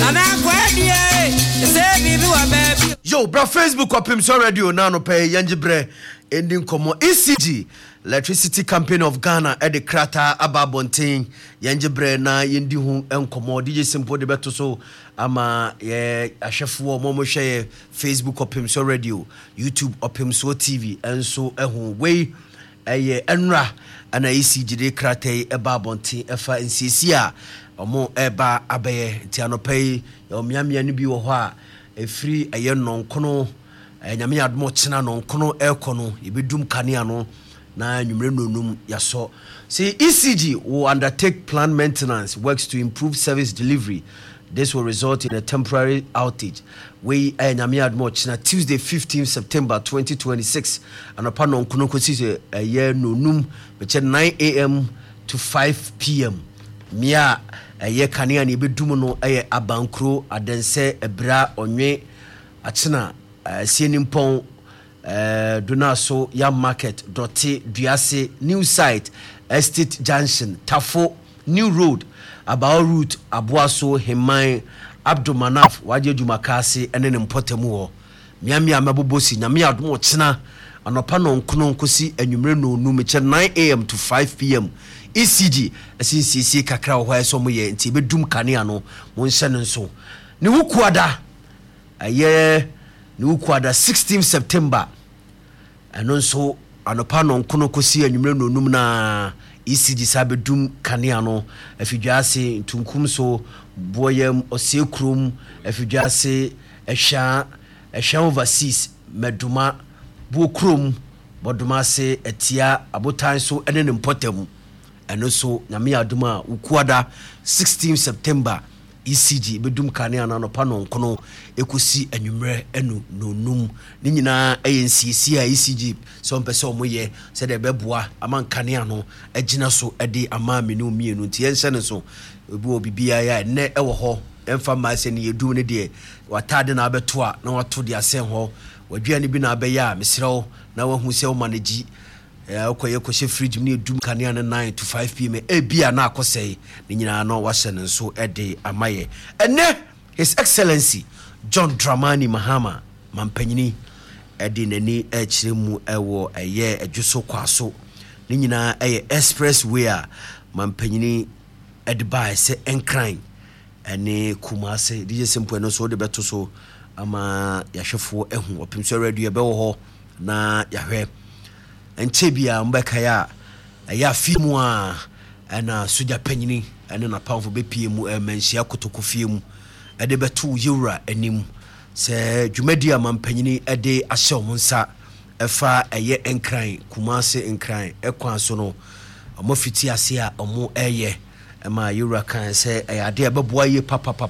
Yo, bra Facebook or Pimso Radio now no pay Yanjibre ending komo ECG Electricity Campaign of Ghana at the Krata Ababontin Yanjibre na yendi hu enkomo DJ Simple de beto so ama ye ahwefo momo share Facebook or Pimso Radio, YouTube or Pimso TV and so ehun we enra ana ECG de Krata Ababontin efa nsisi a omo eba abaye tianopay omiamia ni bi wo ho a efiri aye nonkono nyame admo chena nonkono ekono yebedum kanea no na nwumre nonum yaso. See, ECG will undertake planned maintenance works to improve service delivery. This will result in a temporary outage. We nyame admo chena Tuesday 15 September 2026 and upon nonkono kosi aye nonum beche 9 a.m. to 5 p.m. Mia ye kanea ni bedum no abankro adense ebra onwe achina sienimpon donaso ya market dote duase new site estate junction tafo new road about route aboaso heman abdumanaf waje jumakase ene ne mpotemu ho miamia mabobosi nyame adom china anopa no nkono nkosi anwumre no nu meche 9 a.m. to 5 p.m. ECG asinsi kakra ho eso mo ye nti bedum kanea no mo nhyɛ no nso ne wukuada aye ne wukuada 16 September ano nso anopa no nkono kosi anwumre no num na ECG sabedum kanea no afidwase tunkum so boyem osekrum afidwase ehwa overseas meduma bokrom boduma se etia abotan so ene ne mpotamu eno so nyame aduma ukuada 16 September ECG bedum kanea na no pano nkono ekosi anwumre enu nonum ni nyina ayensiesi a ECG so mpese omoye se de beboa aman kanea no agina so ede ama menu mienu nti yense ne so obi obibia ya ne ewo ho emfa ma se ne yedum ne de watade na abeto a na wato de asen ho wadwane bi na abeya mesrew na wahu se o manage okoye koshe fridge ni edum kanea na 9 to 5 pm bia na akosei ni nyina no wahye ne so ede amaye ene His Excellency John Dramani Mahama mampanyini ede nani echiremu ewo eye adwuso kwaso ni nyina eye expressway a mampanyini ede bae se enkran ene Kumase DJ Simple no so de beto so ama yahwefo ehu Opimso Radio be wo ho na yahwe enchebia mbeka ya fimu a ana suja panyini ene na pamfo be piemu menhia kotokofie mu ede beto yewura anim se dwumadi amampanyini ede ahye omunsa efa eye enkran Kumase enkran ekwan so no omofiti ase a omo eye ema yewura kan se ade abeboa ye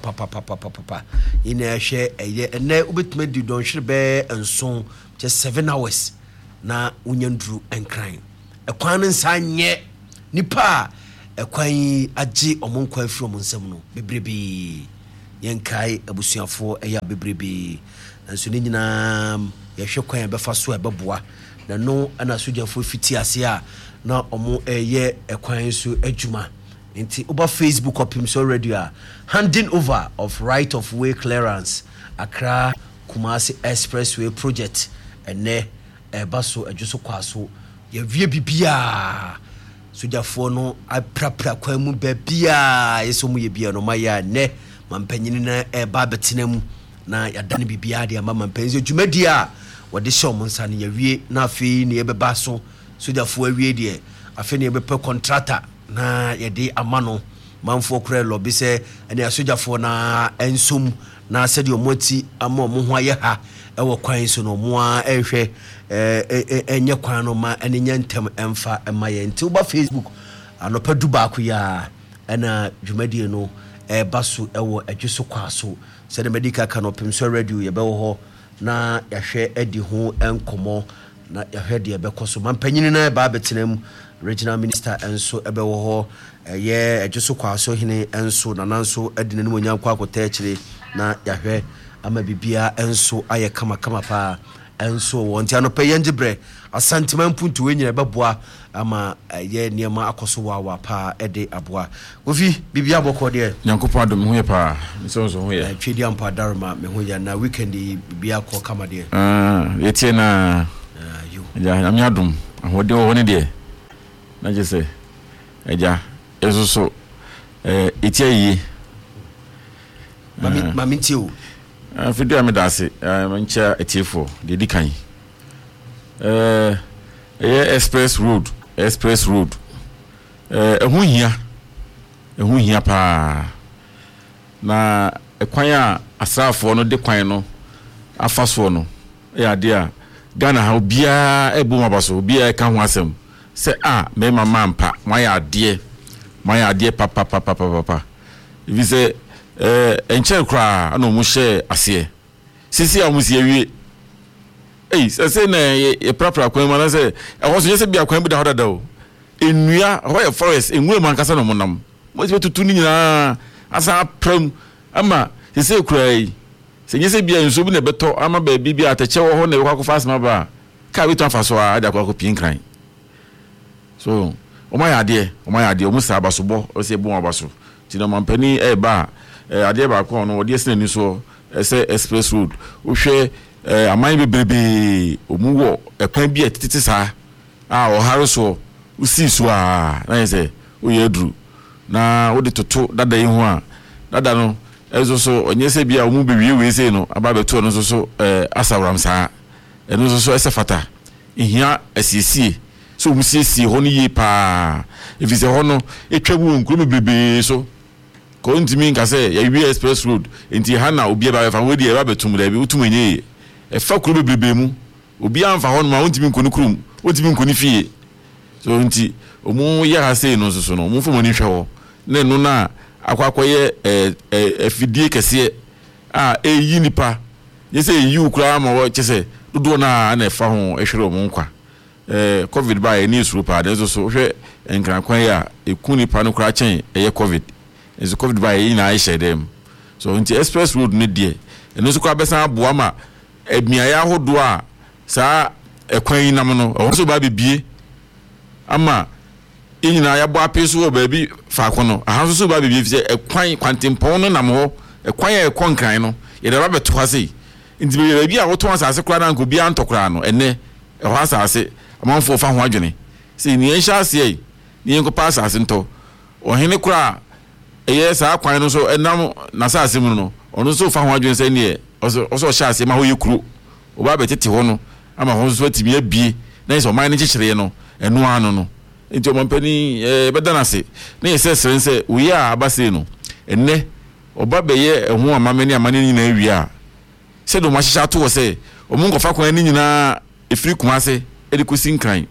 papa ina ehwe eye ene ubetuma di don hwere be enso just 7 hours na unyandru enkran ekwan nsa nye nipa ekwan agi omonkwa afiri omonsam no bebrebe yenkai abusuafo eya bebrebe nso ni nyina yehwe kwan befa so ebeboa na no ana sojafo fiti ase a na omo eye ekwan so adwuma nti over Facebook Opimso Radio handing over of right of way clearance Accra Kumasi Expressway project ene baso adwuso kwaso ya wie bibia sojafo no aprapra kwa mu bibia yeso mu ye bia no maya ne mampanyini na eba betenam na yadane bibia de ama mampanzi dwumadi a wode hye omonsa ne ya wie na afi ne yebeba so sojafo awie de afi ne yebepɛ contractor na yede amano manfo kure lobby se ene asojafo na ensom na sede omoti ama mo ho aye ha ewo kwan so no mo a ehwe enye kwan no ma ene nyantem emfa emaye nti uba Facebook anopa duba ko ya ena dwumadi no baso ewo adwuso kwaso sede medical kan Opimso Radio ye bewo ho na yahwe edi ho enkomo na yahwe de bekoso mampanyini na ba betenam regional minister enso ebewo ho ye adwuso kwaso hene enso nananso edine no nyam kwa akota akire na yahwe ama bibia enso aye kama pa enso wonti anopa yenjibre asantima mpuntu we nyina beboa ama ye niema akoso wa pa ede aboa Kofi bibia boko de Nyankopon adom ho ye pa so ho ye twedi ampa darma me ho ya na weekend bibia ko kama de yetie na ya am yadom ahode wo ne de na je se eja ezoso etie yi mami tiu fidu amedase mancha etiefo de dikan express road ehun hia pa na ekwan a asrafo no de kwan no afaso no ya de a Ghana ha bia ebu mabaso bia ka ho asem se me mama mpa maya ade papa ibi se enche kra ana mu hye ase sisi a mu se awie se na ye prapra kwan ma na se ho so se bia kwan bi da hoda o enua ho ye forest enwe man kasa no monam mo se tutu ni nyina asa pram ama se kra yi se nyese bia nso bi na beto ama ba bibia atache wo ho na be kwakọ fast ma ba ka bi to afaso a da kwakọ pin kran so o ma ya de o mu sa abaso bo o se bu abaso ti na mampani ba ade ba ko no odi esene ni so ese express road o hwe aman bebrebe o mu wo ekwan bi atiti sa o hare so o si so na yese o ye duru na o de toto dada yi ho a dada no ezo so onyese bia o mu bewie we sei no aba beto no so asawram sa eno so ese fata ihia asiesie so mu siesie ho no yi pa efise ho no etwabu nkuru bebrebe so ko ntimi nka se ya wi express road enti hana obi ba fa wedi e ba betum da bi utumenye e fa kuru bebrebe mu obi anfa ho no ma ntimi nkoni kurum ntimi nkoni fie so enti omu ya ha sei no so no mu fo mani hwe ho na no na akwakoye fidie kese eyi nipa yese eyi ukura ma wo chese dodo na fa ho ehwere omu nkwa covid ba e ni suru pa de so hwe enkran kwan ya ekun nipa no kura chen eye covid is covid ba e na aisha dem so nti express road ne die eno so kwa besa aboa ma emiaya hodo a sa ekwan nam no o so ba bibie ama inyina ya bo apeso ba bi fa kono ahanso so ba bibie fi ekwan kwantempon no nam ho ekwan ya ekonkran no ye da ba beto ase nti be bi a woto asase kura na nko bi antokura no ene ho asase amanfo fa ho adwene se ni enhya ase ni enko pa asase nto ohene kura sa kwan no so enam na asase mu no ono so fa ho adwene se ne oso hya ase ma ho yekuru oba betete ho no ama ho so atimi abie na iso man ne kyekere no eno ano no nti o mampani bedanase na yese serense uye a abase no enne oba beye ehu amamani amane nyina awie a se do mahyeha to wo se o mu ngofa kwan ni nyina efiri kumase edikosi nkran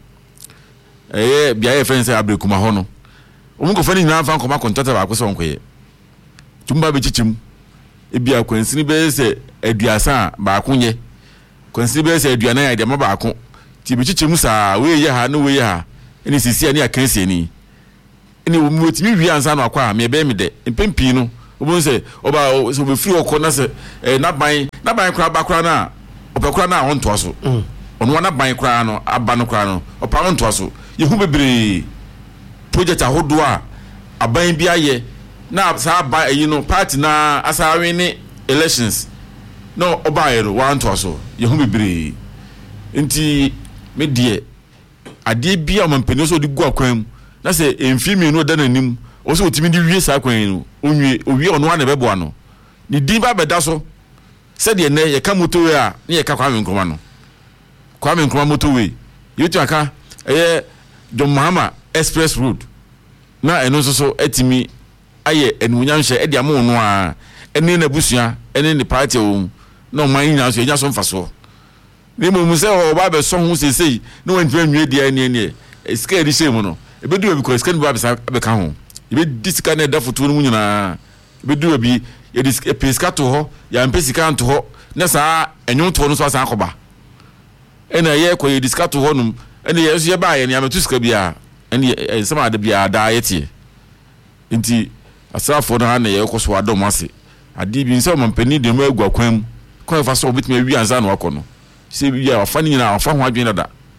bia ye friends abrekuma ho no o mu ngofa ni nyina fa nkoma kontata ba ko se onkoye tumba be chichim ebia kwansini be se aduasa ba akonye kwansini be se aduana ya de ma ba akon ti be chichim sa we ye ha no we ye ha eni sisi ani akansi ani eni wo mu timi wi ansa no akwa me be me de empempi no obo se oba so be free okọ na se na ban kura ba kura na opekura na ho nto so ono na ban kura no aba no kura no opa ho nto so ye hu bebre project ahodo a aban bi aye na sa ba yi no party na asawe ni elections no oba yero wa nto so ye hu bebre nti me die ade bia mampani so di gu akwan na se emfimi no da nanim o so otimi di wie sa akwan no owie ono na bebo ano ni din ba beda so se de ne ye ka motorway a ne ye ka Kwame Nkrumah no Kwame Nkrumah motorway yetu aka John Mahama express road na eno so etimi aye enunyam hye e de amo no a ene na busua ene ne party o no man nyina so enya so mfaso ni mo se o ba be so hu sesei no wan twa nwie dia ne esika di shemu no ebedu bi ko esika ba be ka ho ebe disika na da foto no nyina ebedu bi ye disika pesika to ho ya mpesika nto ho na sa enwon to no so asa akoba ena ye ko ye disika to ho num ena ye so ye ba ye ne ametu sika bia ena sama da bia da yete nti asrafo no ha na ye ko so adom ase ade bi nse mampani de ma agwa kwan fa so obetime wi anza no akono se bia afa ni nyina afa ho adwen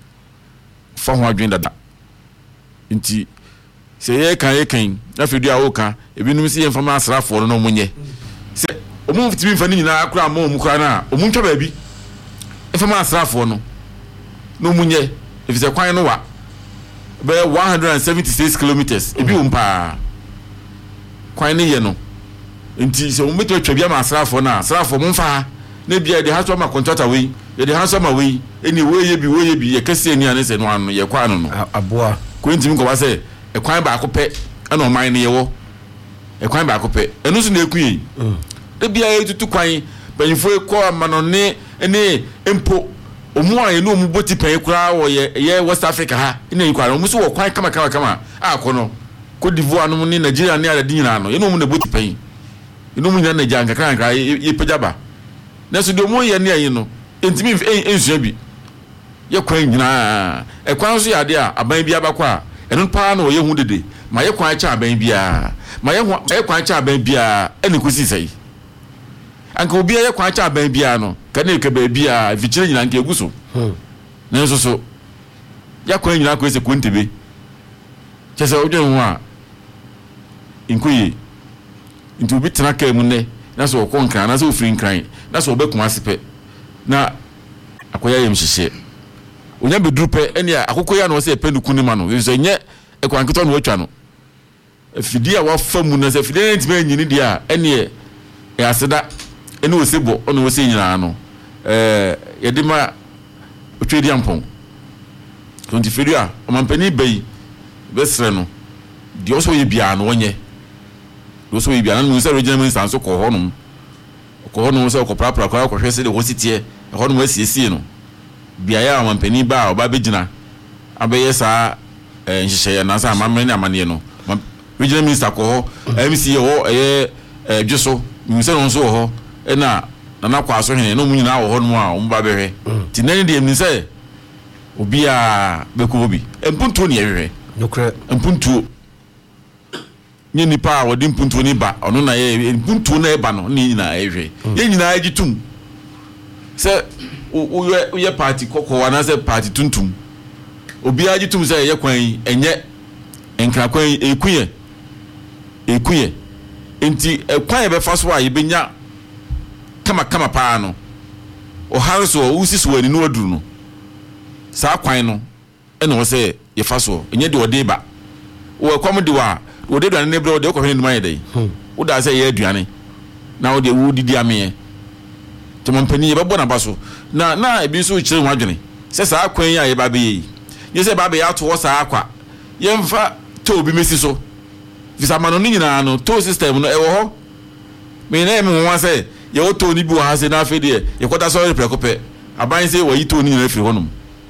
dada nti se ye kan na fedu a wo kan ebinum se ye mfama asrafo no munye se omu fitimi mfa ni nyina akura ma omu kura na omu ntwa ba bi mfama asrafo no munye efise kwan no wa be 176 kilometers ebi umpa kwan ne ye no nti se omu beto atwa bia ma asrafo na asrafo mu mfa na bia de haso ma contractor we ye de haso ma we eni we ye bi ye kase ni ane se no ano ye kwa no aboa kwentimi ko ba se ekwan ba akopɛ ana ɔman ne yewo ekwan ba akopɛ enu so na ekuyi de bia etutu kwan banyifo ekɔ amanone ene empo omu a enu omu boti pan kura wo ye West Africa ha ina yikwa omu so wo kwan kama akɔ no Cote d'Ivoire no ne Nigeria ne ala dinyina no enu omu na boti pan enu omu nyina na janga kranka ye pejaba na so de omu ye ne ayi no entimi ensua bi ye kwan nyina ekwan so ya de a aban bi abakɔ a enu pa na oye hu dede ma ye kwan cha aban bia ma ye kwan cha aban bia ene kosi sai anka obi ye kwan cha aban bia no ka ne ka ba bia vichire nyina nka eguso ne so ya kwan nyina ko ese kuntebe chese odwen ho a inkuyi nti obi tena ka mu ne na so ko nkran na so ofiri nkran na so obekuma sepe na akoya yem hihye onya beduru pe ene akoko ya no se penuku ni ma no so nye ekwanketo no atwa no afidi a wafa mu na se afidi ntime anyini dia ene e aseda ene osebo ono wose nyina no yedima otwedi ampon tonti fidi a omampani bai besre no di oso ye bia no onye do so ye bia no se regional minister so ko hono se ko prapra ko hwese de wositie hono wasiesie no bia ya omampani ba oba begina abeye sa nhihye na sa amamre ne amane no regional minister ko ho MC ho dweso mi se no so ho na kwa so hene no munyina wo ho no a omba behwe ti nani de mi se obi a bekubo bi empuntu ne yehwe nokre empuntu nye nipa a wodi empuntu ni ba ono na ye empuntu na eba no ni nyina yehwe ye nyina agitum se uye party koko wana se party tuntum obi agitum se ye kwan enye enkra kwan ekuye enti kwan be fa so a ye benya kama pa no o harso usi so ani no aduru no sa kwan no ene wo se ye fa so enye de ode ba wo kwam de wa ode duane ne bre ode ko hwene nduman ye dai wo da se ye aduane na wo de wo didi ame to mampani ye bebo na baso na ebi so kire ho adwene se sa kwan ya ye ba be yi ye se ba be ya to wo sa akwa ye mfa to obi mesi so visa mano ni nyina no to system no e wo ho me na em ho se ye wo to ni bi wo ha se na afi de ye kwata so re prekope aban se wo yi to ni nyina afiri honum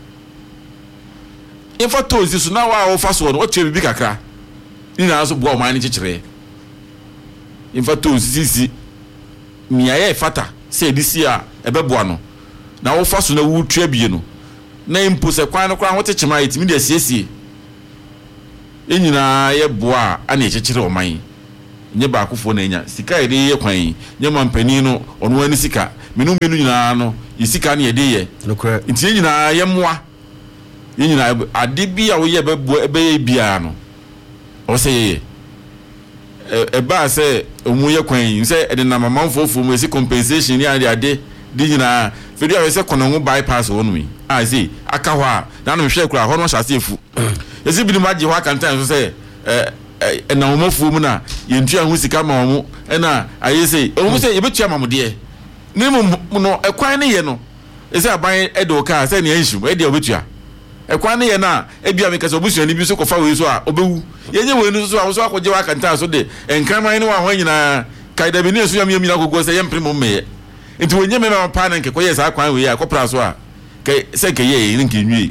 infa to si so na wa wo fa so no o che bibi kakra ni na so bo o man ni kikire infa to si mia ye fata se edisi a ebeboa no na wo fa so na wu tua bie no na impo se kwan no kwan wo tekema yetimi de asiesie enyina ye boa ana ekekere o man nye ba akofo na enya sika ye de ye kwan nye mampani no ono ani sika menu nyina no ye sika na ye de ye nokre nti enyina ye moa enyina ade bia wo ye be bia no o se ye ba se omu ye kwan se e de na mamanfofo mu esi compensation ni ade di nyina fedu a se kono bypass wonu mi a se aka ho a na no hwe kura ho no hyase efu esi bi ni maji ho aka ntan so se na omofu mu na ye ntua ho sika ma omu na aye se omu se ye betua mamode ni mu no ekwan ne ye no esi aban ede o ka se ne anhim e de obetua ekwan ne ye na ebia me kase obusuani bi so kofa we so a obewu ye nye we no so a so akogye wa aka ntan so de enkraman ne wa ho nyina kaida bi ne so yam nyina gogo se ye mpremo meye nti wonye me ma pa na nke koye sa kwan we ya kopra so a ke se ke ye nke nwie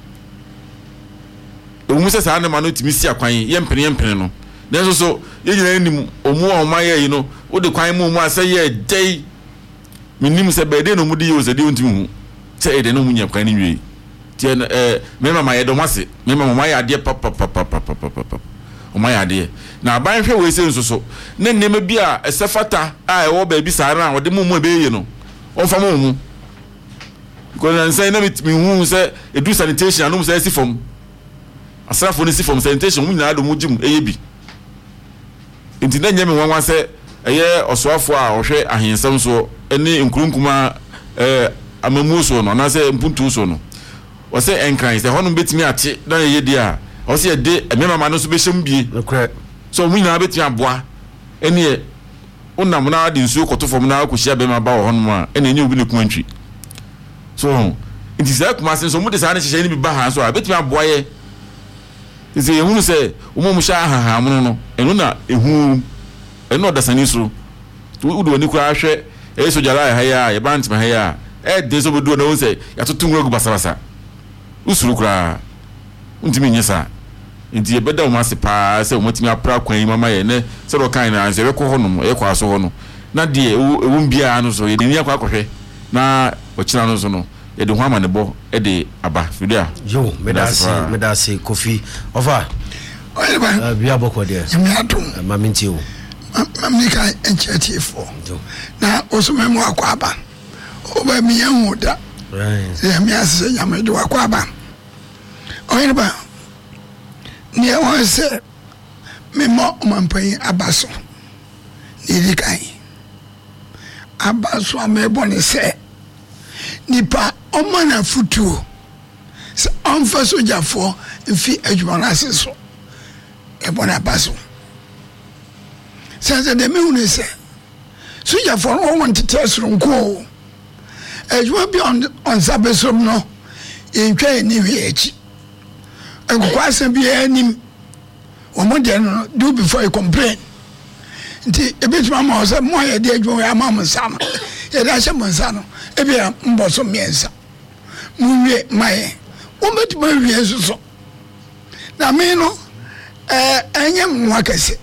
omu se sa na ma no timi si akwan ye mpene no na so ye nyina nim omu a oma ye yi no wo de kwan mu ase ye dei minim se be de no mu de yo se de ntimi hu se e de no mu nya kwan ni nwie ti me ma ye do mase me ma ya de pap o ma ya de na ban hwe we se nsoso na nema bi a esefata a e wo ba bi sare na wo de mu be ye no o fa mu because say na me hu say e do sanitation anu say si form asrafo ni si form sanitation mu nyina do mu jim eyebi nti na nyame wanwa say eye osoafo a ohwe ahensam so eni nkurunkuma amamu so no na say mpuntu so no o say enkran say hono betimi ate na ye di a o say de emema no so be hyem bie so mu nyina betimi aboa eni unam na di nsuo koto na akohia be ma ba ho no a eni enye obi ne kumantwi so it is like masin so mu de sa na hyehyɛ ni bi ba ha so a betimi aboa ye is ye hunu say mu sha ha mu no enu na ehu enu odasani so udu oni kura hwɛ so jara ha ya ye bant ma ha ya de so bodu na won say ya totu nguru basabasa usuru kura untimi nyesa nti ye beda mo ase pa say mo timi apra kwan mama ye ne se do kan na anse we ko hono ye kwa so hono na de ewu bia no so ye de ni akwa akohwe na okina no so no ye de ho ama ne bo e de aba fidia yo medasi Kofi over bia boko de maminti o mamika enchetifo na osomemo akwaba oba mi yahuda right mi ase yamedo akwaba oyeba ni e se me mo mampan abaso ni dikai abaso amebo ne se nipa omana futuo se onfa sojafo mfi adwuma aseso ebo na abaso sense de me unu se sojafo no want to test nko adwuma bi on sabesom no entwa ni hwechi enkwasa bi anim omo no do before you complain nti ebetuma ma o se mo ye de adwuma ya ma monsa no ye da hye monsa no ebia mboso miensa muwie maye o betuma wie so na me no enye mwa kase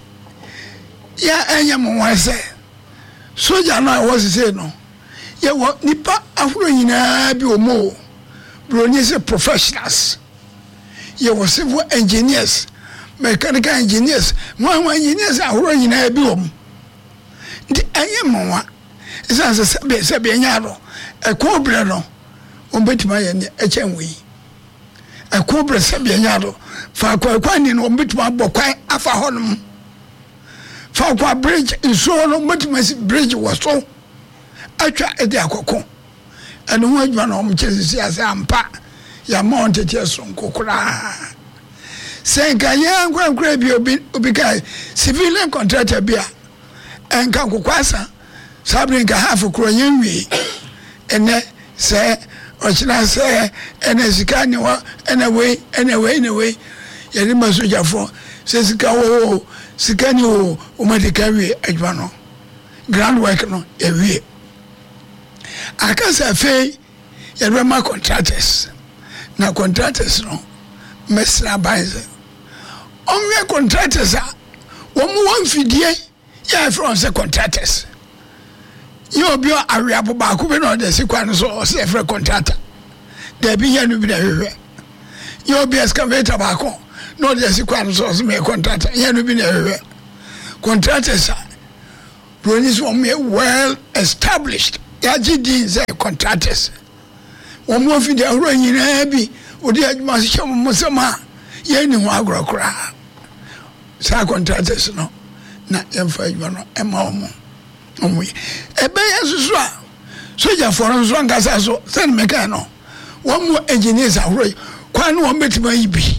ya enye mwa se soja na wo se no ye wo nipa ahuro nyina bi omo broni se professionals ye wo civil engineers mechanical engineers mwa engineers ahuro nyina bi omo ndi enye mwa isa se be nyaro ekobre no ombetima ye ne echenwi ekobre se be nyaro fa kwa ni no ombetima bokwan afa honum fa kwa bridge nso no ombetima si bridge wo so atwa ede akoko eno ho adwa no omchesi ase ampa ya monte tieso nkokura senka ye nkwankura bi obi kai civilian contractor bia enka kokwasa sabrinka half kro yenwi ene se ochina se ene sikani wa anyway yeri masoja fo se sikawo sikani o umadikawi adwa no groundwork no ewie akasa fe yeri ma contractors na contractors no mesra baize onwe contractors a wo mu won fidie ya from se contractors yo bio awiabo ba ko be no de sikwa no so se free contractor de bi ya no bi da hwehwe yo bi excavator ba ko no de sikwa no so me contractor ya no bi na hwehwe contractors police won me well established ya gd say contractors wo mo fi de horo nyina bi odi adwuma se chamo mosema ye ni ho agrokra sa contractors no na emfa adwuma no ema omo ebe yesusu a soja foreign so ngasa so sen meka no won mo engineers ahoro kwa no ombetima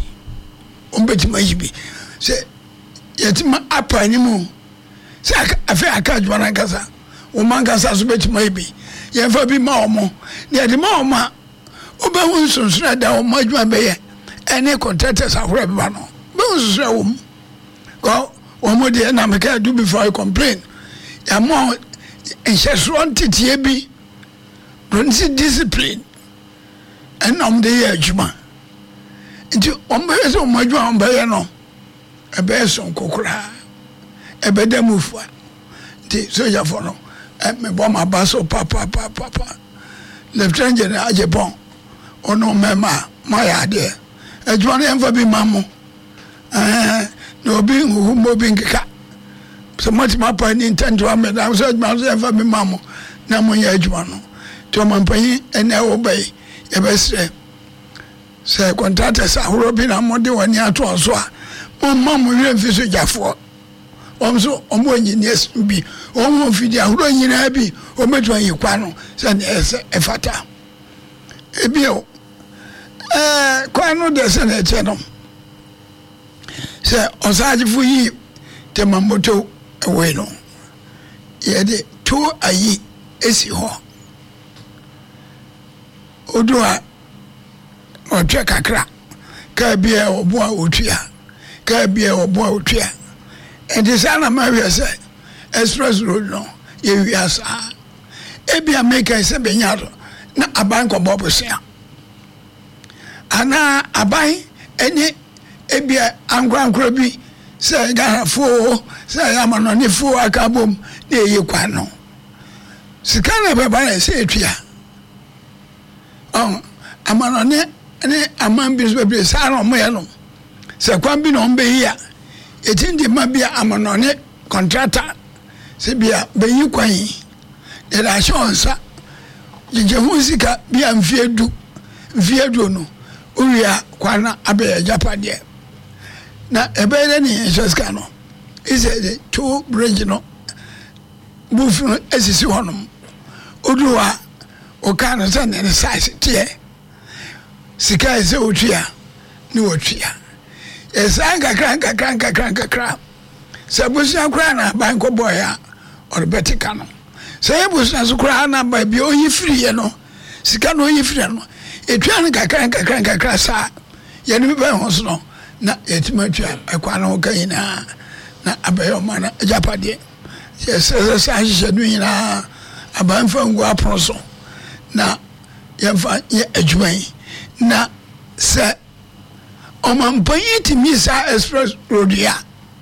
yibi se yetima apa ni mu se afi aka adwuma na ngasa wo mangasa so betima yibi ye fa bi ma omo ne de ma omo obehu sunsun da omo adwuma be ye ene contractors ahoro be ba no be sunsun wo mu ko omo de na meka do before I complain amo enhyɛsoɔ ntetie bi bronze discipline ɛnam de yɛ adwuma nti ɔmbɛyɛ sɛ ɔmo adwuma ɔmbɛyɛ no ɛbɛyɛ so nkokora ɛbɛda mu fua nti sojafo no mebɔ ma ba so papa lieutenant general Ajebon ɔno mɛma mayɛ adeɛ adwuma no yɛmfa bi ma mo na obi nhuhu ma obi nkeka so much my point intend to am so my family mamo na mo ya adwuma no to man pan en e obey yɛbɛsrɛ sɛ contractors ahorow bi na mode wɔne ato so a momma mo werɛ mfi so gyafoɔ so ɔmo engineers bi ɔmo fidi ahorow nyinaa bi ɔmɛtuma yi kwa no sɛ ne ɛsɛ ɛfata ebio kwa no de sɛ na ɛkyɛ no sɛ ɔsagyefo yi temamoto ɛwɔ no yɛde to ayi esi hɔ odo a ɔtwa kakra ka bia ɔbo a otua ka bia ɔbo a otua ɛnti saa na ma hwɛ sɛ express road no yɛwia saa ebia meka sɛ bɛnya do na aban kɔbɔ bosia ana aban ɛne ebia ankorankora bi sɛ Ghanafo sɛ yamanɔnefo akabom na ɛyɛ kwa no sika na bɛba na ɛsɛ etua amanɔne ne aman bi so bɛbrɛ saa na ɔmo yɛ no sɛ kwan bi na ɔmo bɛyi a ɛtindi ma bia amanɔne contractor sɛ bia bɛyi kwan yi yɛde ahyɛ ɔnsa gyegye ho sika bia mfie du no owia kwana abɛyɛ japadeɛ na ɛbɛyɛ dɛ ne yɛhyɛ sika no ɛsɛ de two bridge no boof no asisi hɔnom odu a ɔka no sɛ ne size teɛ sika ɛsɛ otua ne wɔtua ɛsan kakra sɛ busua koraa na aban kɔbɔɛ a ɔde bɛte ka no sɛ yɛ busua so koraa na aba bia ɔyi firiɛ no sika no ɔyi firiɛ no ɛtua no kakra saa yɛne bɛbɛn ho so no na yɛtumi atua ɛkwa no ho ka nyinaa na abɛyɛ ɔma no agyapadeɛ yɛsɛ saa hyehyɛ no nyinaa aban fa ngu apono so na yɛmfa yɛ adwuma yi na sɛ ɔmampanyi tumi saa express road a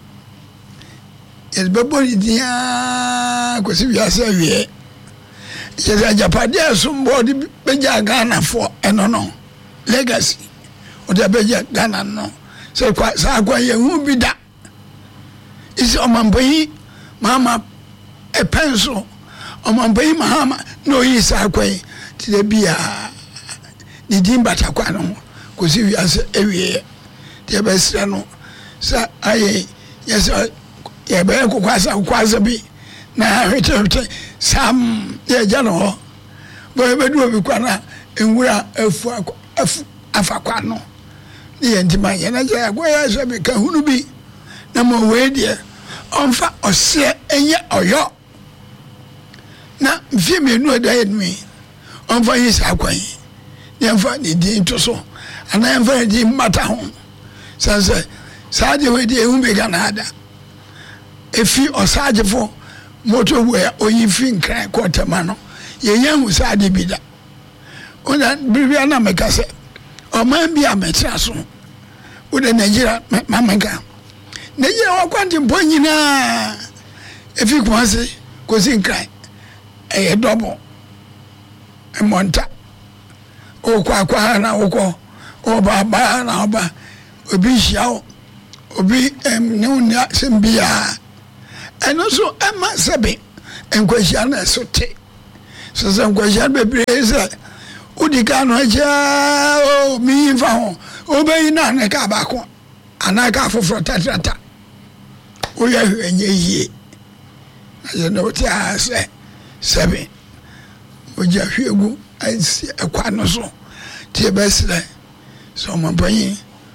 yɛde bɛbɔ ne diaa kɔsi wiase awie yɛde agyapadeɛ sombɔ de bɛgya Ghanafoɔ ɛno no legacy ɔde bɛgya Ghana no sɛ saa kwa yɛhu bi da isi ɔmampanyi mama ɛpɛn so ɔmampanyi mahama na ɔyi saa kwa yi te dɛ biaa ne din batakwa no ho kɔsi wiase awie yɛbɛsrɛ no sɛ ayɛ yɛsɛ yɛbɛyɛ kokwasa bi na hwetehwete sam yɛgya no hɔ bɔ yɛbɛdu obi kwa no a nwura afa kwa no ne yɛntima yɛna gya yɛkɔyɛ sɛ bɛka hunu bi na ma wei deɛ ɔmfa ɔseɛ ɛnyɛ ɔyɔ na mfie mmienu ɛda yɛ numi ɔmfa yi saa kwan yi yɛmfa ne din to so anaa yɛmfa ne din mmata ho sɛ saa de wei deɛ ɛhu bɛka na ada ɛfi ɔsagyefo moto wei a ɔyi fi nkran kɔtama no yɛyɛ hu saa de bi da wona biribia na meka sɛ ɔman bi a mɛtena so wode Nigeria mameka Nigeria wɔkwante mpɔ nyinaa ɛfi Kumasi kɔsi nkran ɛyɛ dɔbɔ mmɔnta wokɔ akwa na wokɔ ɔba na ɔba obi hyia wo obi ne wo nna sɛm biaa ɛno so ɛma sɛbe nkwahyia no ɛso te sɛ nkwahyia no bebree sɛ wodi ka no agyaa meyi mfa ho wobɛyi no ane ka baako anaa ka foforɔ tatrata woyɛ hwɛ nyɛ yie na yɛne wote a sɛ sɛbe wogya hwɛ gu ansi ɛkwa no so nti yɛbɛserɛ sɛ ɔmampanyi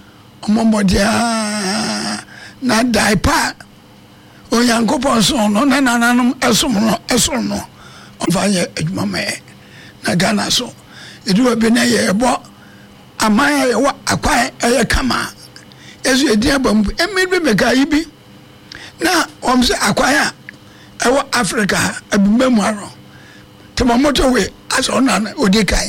ɔmɔmmɔdea na dae pa onyankopɔn so no na nananom ɛsom no ɔmfa nyɛ adwuma ma yɛ na Ghana so ɛduwa bi na yɛbɔ aman a yɛwɔ akwan ɛyɛ kama ɛso ɛdin aba mu ɛmmiri bi meka yi bi na ɔm sɛ akwan a ɛwɔ Africa abimba mu aro temamoto we asɛ ɔna ɔdi kan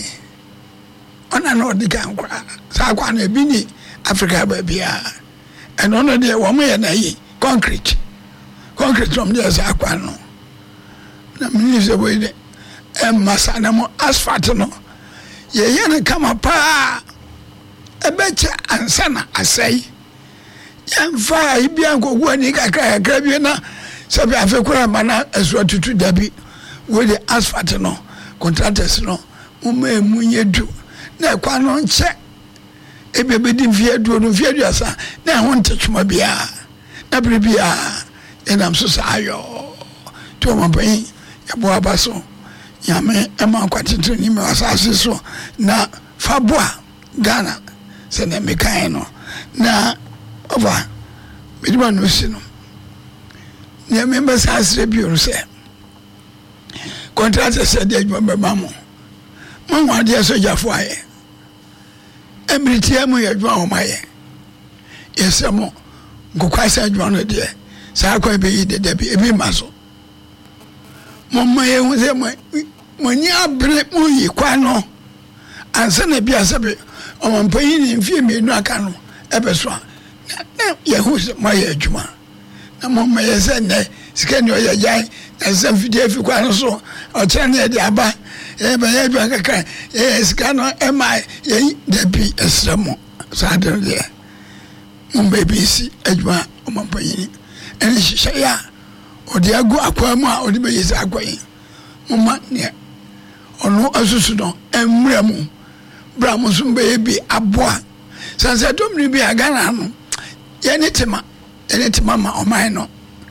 koraa saa akwan no ebi ni Africa baabia ɛno no deɛ wɔn yɛ na yi concrete nom deɛ saa akwan no na mene sɛ bɔi de ɛmasa na mo asphalt no yɛyɛ no kama paa ɛbɛkyɛ ansa na asɛe yɛmfa a bia nkɔgu ani kakra bi na sɛ bi afei koraa ma na asuwa tutu dabi wode asphalt no contractors no moma ɛmu nyɛ du na kwa no nche ebe bedi mfie duo no mfie duasa na ho ntechuma bia na bibia enam so sayo to mabai ya bo abaso ya me ema kwatete ni me asase so na fabua Ghana se na mekan no na over bidiba no sino ne member sasre biuru se contract se de adwuma be mamo mo ade so jafo aye emritia mo yadwa o maye yesemo ngokwasa adwuma no de sa kwa be yi de bi ebi maso mo maye hu se mo ni abre mo yi kwa no ansa na bi asabe o mo panyi ni mfie me nu aka no ebe so na yehu se maye adwuma na mo maye se ne sika ni o ya jai na se video fi kwa no so o chane de aba e ba ye dwa kaka e sika no e mai ye de bi esremo sa de le mo baby si adwuma o mo panyi eni hye ya o de agu akwa mu a o de be yesi akwa yi mo ma ne ono asusu no emre mu bra mo so be bi aboa sanse domni bi agana no ye ne tema ma o mai no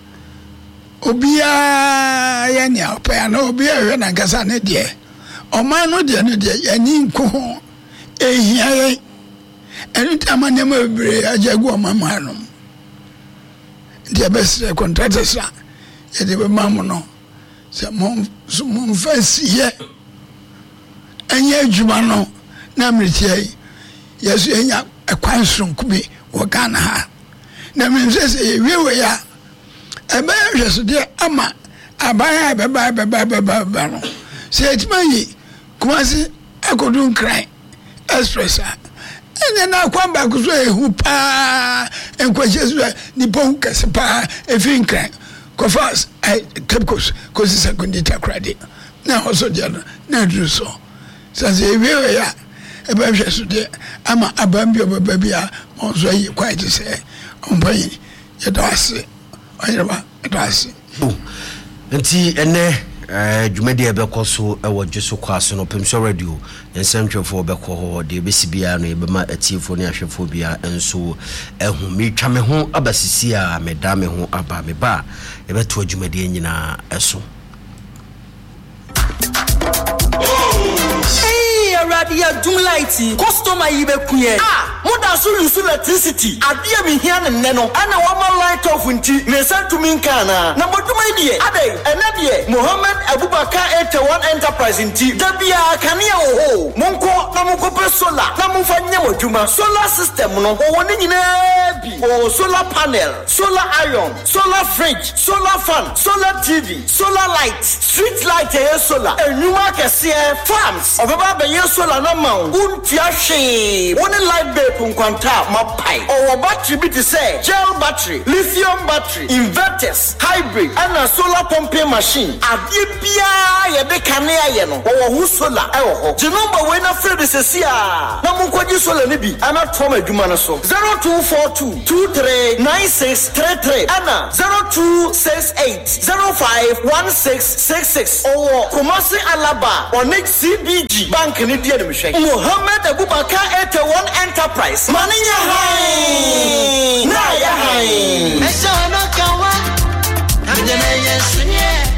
obia ye ne opa na obia hwe na nkasa ne de o mai no de ne de ye ni nko ho ehia ye eni tema ne ma bre ajagu o mama no de best contractors ye de be mamu no se mon fasi ye anya adwuma no na mritie yesu enya akwanso kubi wo Ghana ha na mensese ye wewe ya ebe yesu de ama abaya beba no se etmanyi kumasi akodun kran express ene na kwamba kuzo ehu pa enkwa jesu ni bon kaspa efin kran kofas kepkos kosi sekundita credit na hoso dia na druso sanse ewe ya ebe yesu de ama abambi obabia onzo yi quite say ompai ye dase oyeba dase nti ene dwumadi ebekoso ewo dweso kwaso no pemso radio ensentwefo beko ho de besibia no ebema atiefo ne ahwefo bia enso ehu metwa me ho abasisi a meda me ho aba me ba ebeto dwumadi nyina eso Radia Jumlaiti, customer Yibekuye. Muda Sulu electricity. Adia Mihian and Neno, and a woman light off winti, Nesa to Minkana. Number 2 idea, Ade, Anabie, Mohammed Abubakar 81 Enterprise in T. Dabia, Kania Oho, Monko, Namuko Solar, Namufanya Juma, solar system, no one in or solar panel, solar iron, solar fridge, solar fan, solar TV, solar light, street light, solar, and new market farms of about solar no mount untiashi one light bulb kwanta mapai or battery bit say gel battery lithium battery inverters hybrid and a solar pumping machine adie bia ye de kanea ye no or hu solar e ho the number we na free this sia na munkoji solar ni bi ana tom adwuma no so 0242 239633 ana 0268051666 or Kumasi Alaba or next CBG bank ni dia dem hwe Mohammed Abubakar 81 Enterprise maninya hai na ya hai esa no kawa amdena yesunye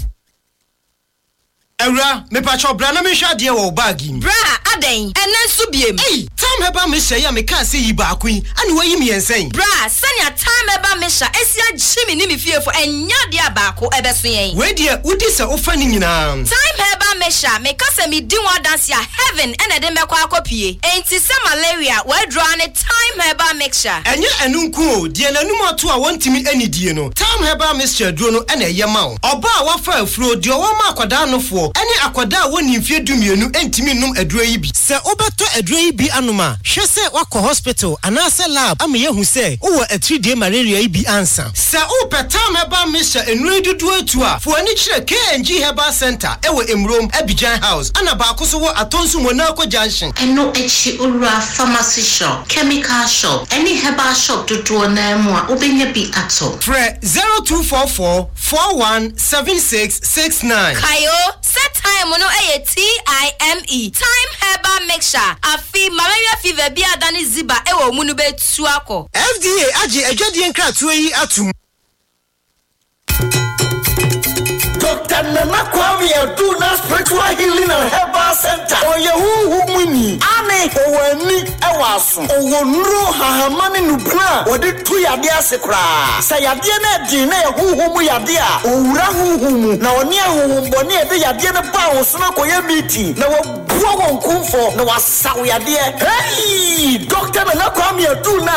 Ewra me pacho bra na me hwa de wo bagi bra aden enenso biem Time heba me hye ya me kan se yi ba akun ane wayi me yensen bra sanya time heba me hya esia jimi ni me fiefo enya de abako ebeso yen we de udi se ofa ni nyina time heba me hya me kasa me di one dance ya heaven ene de mekwa akopie enti se malaria we draw ne time heba mixture enye enunku o de nanum ato a wontimi anidie no time heba mixture duro no ene ye ma wo oba a wafa afuro de wo ma akwada nofo ene akwada woni mfie dumienu entimi num aduro yi bi se obeto aduro yi bi anoma hwese wako hospital anase lab am yehu se wo a 3-day malaria yi bi ansa se o petam heba mixture enuri dudu atu a fo ani kire KNG Herbal Center ewo Emrom Abidjan House ana ba akoso wo atonsu Monaco Junction eno echi ura pharmacy shop chemical shop any herbal shop dudu na mu a obenye bi ato Fre 0244 417669 Kayo set time no ye TIME time herbal mixture afi malaria fever bi adani ziba ewo mu no betu akọ FDA agi adwadie nkratoa yi atum Dr. Nana Kwame Aduna Spiritual Healing and Herbal Center. Oyehu Muni. Ane Owani Ewasu. Owonro Hahamani Nubra. Wadi tu yadi asekra. Sa yadi na di na humu yadi a. Owura humu. Na wani humu ebe yadi na ba osuna koye miti. Na wabuwa wonkumfo. Na wasawu yadi. Hey! Dr. Nana Kwame Aduna.